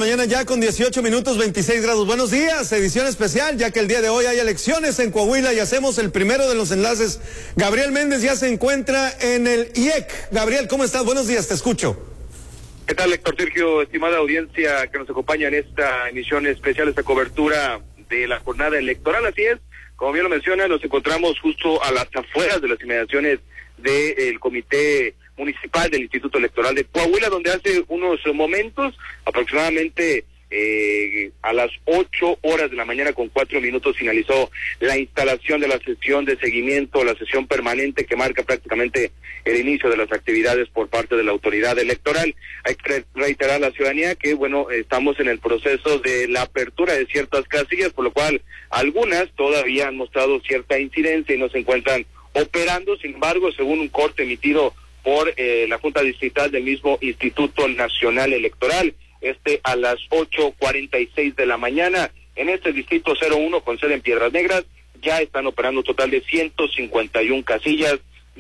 mañana ya con 18 minutos, 26 grados. Buenos días, edición especial, ya que el día de hoy hay elecciones en Coahuila y hacemos el primero de los enlaces. Gabriel Méndez ya se encuentra en el IEC. Gabriel, ¿cómo estás? Buenos días, te escucho. ¿Qué tal, Héctor Sergio? Estimada audiencia que nos acompaña en esta emisión especial, esta cobertura de la jornada electoral. Así es, como bien lo menciona, nos encontramos justo a las afueras de las inmediaciones del Comité Municipal del Instituto Electoral de Coahuila, donde hace unos momentos, aproximadamente a las 8:00 de la mañana con 4 minutos, finalizó la instalación de la sesión de seguimiento, la sesión permanente que marca prácticamente el inicio de las actividades por parte de la autoridad electoral. Hay que reiterar a la ciudadanía que, bueno, estamos en el proceso de la apertura de ciertas casillas, por lo cual algunas todavía han mostrado cierta incidencia y no se encuentran operando. Sin embargo, según un corte emitido por la Junta Distrital del mismo Instituto Nacional Electoral, a las 8:46 de la mañana, en este distrito 01 con sede en Piedras Negras, ya están operando un total de 151 casillas,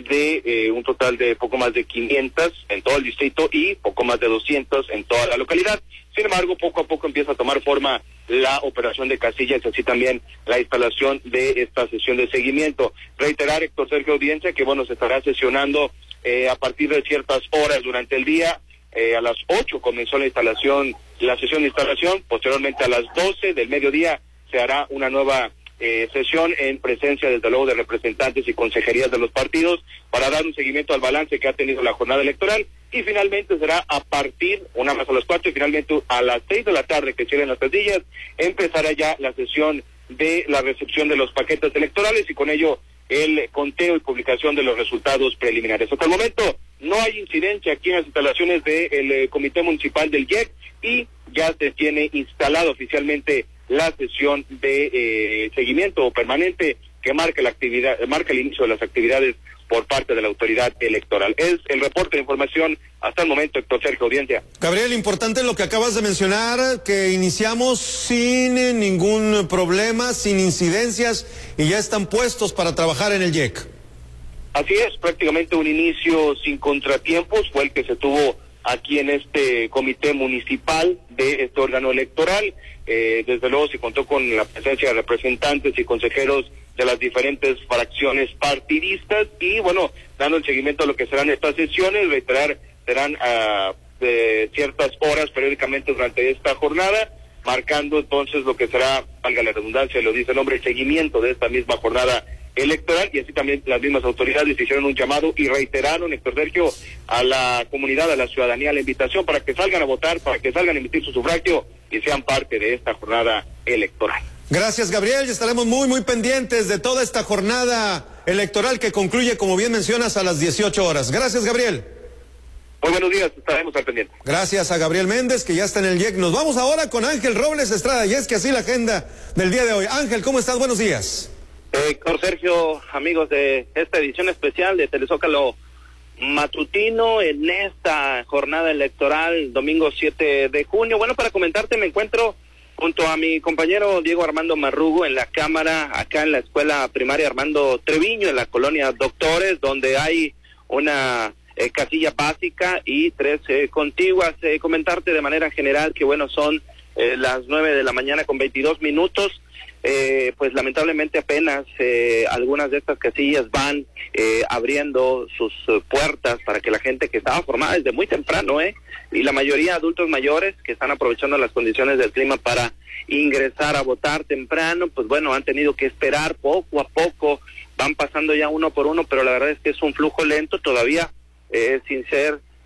de un total de poco más de 500 en todo el distrito y poco más de 200 en toda la localidad. Sin embargo, poco a poco empieza a tomar forma la operación de casillas, así también la instalación de esta sesión de seguimiento. Reiterar, Héctor Sergio, audiencia, que bueno, se estará sesionando a partir de ciertas horas durante el día. A las 8 comenzó la sesión de instalación, posteriormente a las 12 del mediodía se hará una nueva sesión en presencia, desde luego, de representantes y consejerías de los partidos para dar un seguimiento al balance que ha tenido la jornada electoral, y finalmente será a partir, una más a las 4 y finalmente a las 6 de la tarde que cierren las casillas, empezará ya la sesión de la recepción de los paquetes electorales y con ello el conteo y publicación de los resultados preliminares. Hasta el momento no hay incidencia aquí en las instalaciones del Comité Municipal del IEC y ya se tiene instalada oficialmente la sesión de seguimiento permanente que marca el inicio de las actividades por parte de la autoridad electoral. Es el reporte de información hasta el momento, Héctor Sergio, audiencia. Gabriel, importante lo que acabas de mencionar, que iniciamos sin ningún problema, sin incidencias, y ya están puestos para trabajar en el IEC. Así es, prácticamente un inicio sin contratiempos fue el que se tuvo aquí en este comité municipal de este órgano electoral. Desde luego se contó con la presencia de representantes y consejeros de las diferentes fracciones partidistas y, bueno, dando el seguimiento a lo que serán estas sesiones. Reiterar, serán ciertas horas periódicamente durante esta jornada, marcando entonces lo que será, valga la redundancia, lo dice el nombre, el seguimiento de esta misma jornada electoral, y así también las mismas autoridades hicieron un llamado y reiteraron, Héctor Sergio, a la comunidad, a la ciudadanía, la invitación para que salgan a votar, para que salgan a emitir su sufragio y sean parte de esta jornada electoral. Gracias, Gabriel, y estaremos muy pendientes de toda esta jornada electoral que concluye, como bien mencionas, a las 18 horas. Gracias, Gabriel. Muy buenos días, estaremos al pendiente. Gracias a Gabriel Méndez, que ya está en el IEC. Nos vamos ahora con Ángel Robles Estrada, y es que así la agenda del día de hoy. Ángel, ¿cómo estás? Buenos días. Héctor Sergio, amigos de esta edición especial de Telezócalo matutino en esta jornada electoral, domingo 7 de junio. Bueno, para comentarte, me encuentro junto a mi compañero Diego Armando Marrugo en la cámara, acá en la escuela primaria Armando Treviño, en la colonia Doctores, donde hay una casilla básica y 3 contiguas. Comentarte de manera general que, bueno, son las 9 de la mañana con 22 minutos. Pues lamentablemente apenas algunas de estas casillas van abriendo sus puertas para que la gente que estaba formada desde muy temprano, y la mayoría adultos mayores que están aprovechando las condiciones del clima para ingresar a votar temprano, pues bueno, han tenido que esperar poco a poco, van pasando ya uno por uno, pero la verdad es que es un flujo lento todavía, sin ser